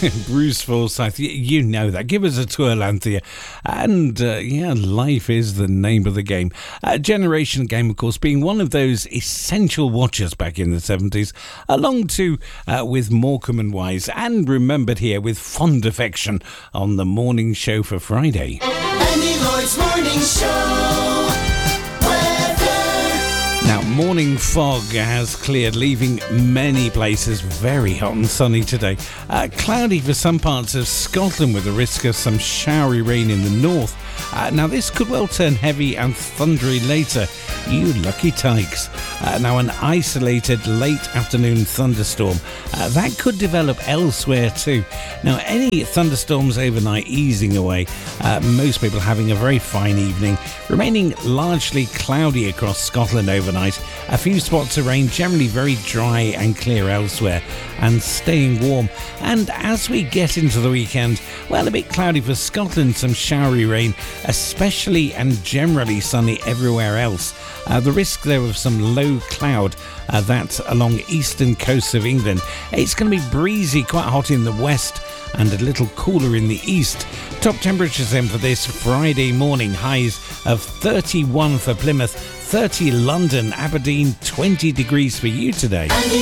Bruce Forsyth, you know that. Give us a twirl, Anthea. And life is the name of the game. Generation Game, of course, being one of those essential watchers back in the 70s, along to with Morecambe and Wise, and remembered here with fond affection on the morning show for Friday. Andy Lloyd's Morning Show. Now, morning fog has cleared, leaving many places very hot and sunny today. Cloudy for some parts of Scotland with a risk of some showery rain in the north. Now, this could well turn heavy and thundery later. You lucky tykes. Now, an isolated late afternoon thunderstorm. That could develop elsewhere too. Now, any thunderstorms overnight easing away. Most people having a very fine evening. Remaining largely cloudy across Scotland overnight. A few spots of rain, generally very dry and clear elsewhere. And staying warm. And as we get into the weekend, well, a bit cloudy for Scotland, some showery rain, especially and generally sunny everywhere else. The risk there of some low cloud, that's along eastern coasts of England. It's going to be breezy, quite hot in the west and a little cooler in the east. Top temperatures then for this Friday morning, highs of 31 for Plymouth, 30 London, Aberdeen, 20 degrees for you today. Andy